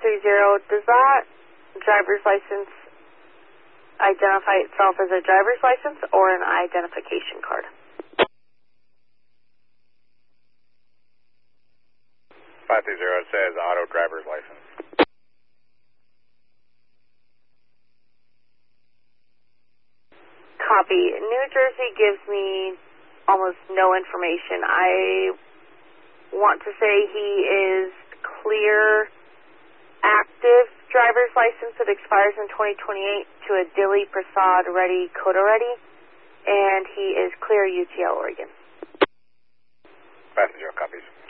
530, does that driver's license identify itself as a driver's license or an identification card? 530 says auto driver's license. Copy. New Jersey gives me almost no information. I want to say he is clear active driver's license that expires in 2028 to a Dili Prasad ready, Coda ready, and he is clear UTL Oregon. 530 copies.